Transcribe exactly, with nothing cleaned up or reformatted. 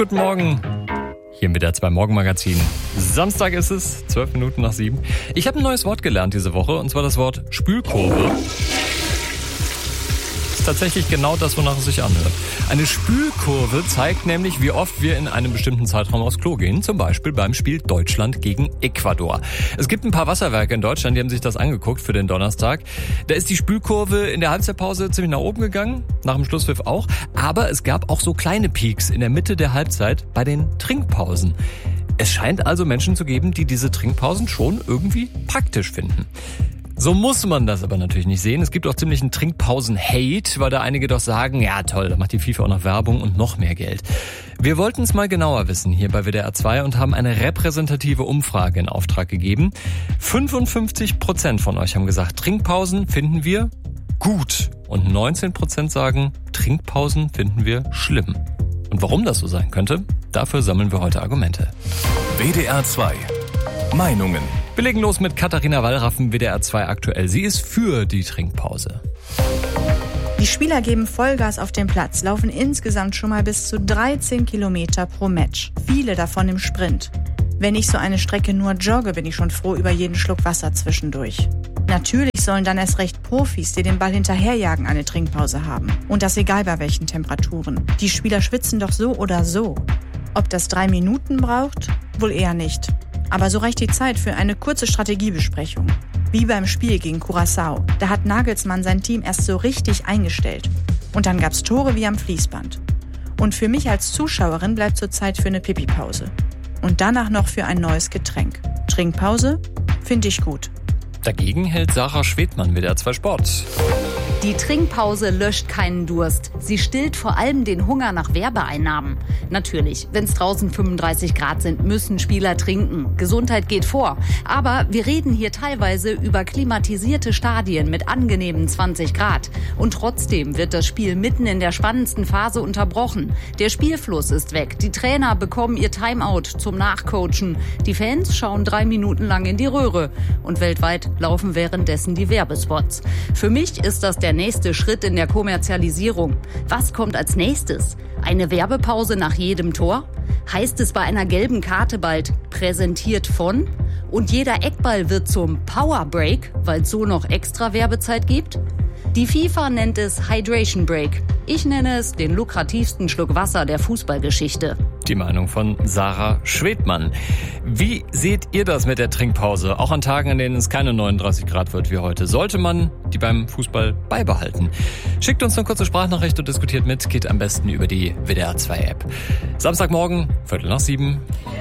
Guten Morgen. Hier im W D R zwei Morgenmagazin. Samstag ist es, zwölf Minuten nach sieben. Ich habe ein neues Wort gelernt diese Woche, und zwar das Wort Spülkurve. Das ist tatsächlich genau das, wonach es sich anhört. Eine Spülkurve zeigt nämlich, wie oft wir in einem bestimmten Zeitraum aufs Klo gehen. Zum Beispiel beim Spiel Deutschland gegen Ecuador. Es gibt ein paar Wasserwerke in Deutschland, die haben sich das angeguckt für den Donnerstag. Da ist die Spülkurve in der Halbzeitpause ziemlich nach oben gegangen, nach dem Schlusspfiff auch. Aber es gab auch so kleine Peaks in der Mitte der Halbzeit bei den Trinkpausen. Es scheint also Menschen zu geben, die diese Trinkpausen schon irgendwie praktisch finden. So muss man das aber natürlich nicht sehen. Es gibt auch ziemlichen Trinkpausen-Hate, weil da einige doch sagen, ja toll, da macht die FIFA auch noch Werbung und noch mehr Geld. Wir wollten es mal genauer wissen hier bei W D R zwei und haben eine repräsentative Umfrage in Auftrag gegeben. fünfundfünfzig Prozent von euch haben gesagt, Trinkpausen finden wir gut. Und neunzehn Prozent sagen, Trinkpausen finden wir schlimm. Und warum das so sein könnte, dafür sammeln wir heute Argumente. W D R zwei Meinungen. Wir legen los mit Katharina Wallraffen, W D R zwei aktuell. Sie ist für die Trinkpause. Die Spieler geben Vollgas auf den Platz, laufen insgesamt schon mal bis zu dreizehn Kilometer pro Match. Viele davon im Sprint. Wenn ich so eine Strecke nur jogge, bin ich schon froh über jeden Schluck Wasser zwischendurch. Natürlich sollen dann erst recht Profis, die den Ball hinterherjagen, eine Trinkpause haben. Und das egal bei welchen Temperaturen. Die Spieler schwitzen doch so oder so. Ob das drei Minuten braucht? Wohl eher nicht. Aber so reicht die Zeit für eine kurze Strategiebesprechung. Wie beim Spiel gegen Curaçao. Da hat Nagelsmann sein Team erst so richtig eingestellt. Und dann gab's Tore wie am Fließband. Und für mich als Zuschauerin bleibt zur Zeit für eine Pipi-Pause. Und danach noch für ein neues Getränk. Trinkpause? Finde ich gut. Dagegen hält Sarah Schwedmann, W D R zwei Sport. Die Trinkpause löscht keinen Durst. Sie stillt vor allem den Hunger nach Werbeeinnahmen. Natürlich, wenn es draußen fünfunddreißig Grad sind, müssen Spieler trinken. Gesundheit geht vor. Aber wir reden hier teilweise über klimatisierte Stadien mit angenehmen zwanzig Grad. Und trotzdem wird das Spiel mitten in der spannendsten Phase unterbrochen. Der Spielfluss ist weg. Die Trainer bekommen ihr Timeout zum Nachcoachen. Die Fans schauen drei Minuten lang in die Röhre. Und weltweit laufen währenddessen die Werbespots. Für mich ist das der nächste Schritt in der Kommerzialisierung. Was kommt als nächstes? Eine Werbepause nach jedem Tor? Heißt es bei einer gelben Karte bald präsentiert von? Und jeder Eckball wird zum Power Break, weil es so noch extra Werbezeit gibt? Die FIFA nennt es Hydration Break. Ich nenne es den lukrativsten Schluck Wasser der Fußballgeschichte. Die Meinung von Sarah Schwedmann. Wie seht ihr das mit der Trinkpause? Auch an Tagen, an denen es keine neununddreißig Grad wird wie heute. Sollte man die beim Fußball beibehalten? Schickt uns eine kurze Sprachnachricht und diskutiert mit. Geht am besten über die W D R zwei App. Samstagmorgen, Viertel nach sieben.